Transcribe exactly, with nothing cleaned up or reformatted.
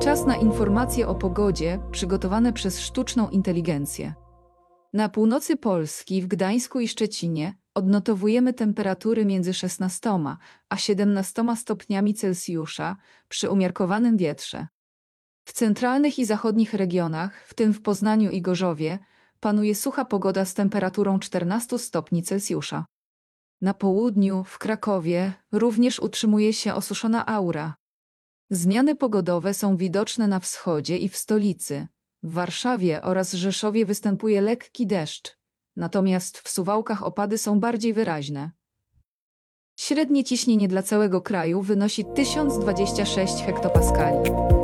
Czas na informacje o pogodzie przygotowane przez sztuczną inteligencję. Na północy Polski, w Gdańsku i Szczecinie, odnotowujemy temperatury między szesnastoma a siedemnastoma stopniami Celsjusza przy umiarkowanym wietrze. W centralnych i zachodnich regionach, w tym w Poznaniu i Gorzowie, panuje sucha pogoda z temperaturą czternaście stopni Celsjusza. Na południu, w Krakowie, również utrzymuje się osuszona aura. Zmiany pogodowe są widoczne na wschodzie i w stolicy. W Warszawie oraz Rzeszowie występuje lekki deszcz, natomiast w Suwałkach opady są bardziej wyraźne. Średnie ciśnienie dla całego kraju wynosi tysiąc dwadzieścia sześć hektopaskali.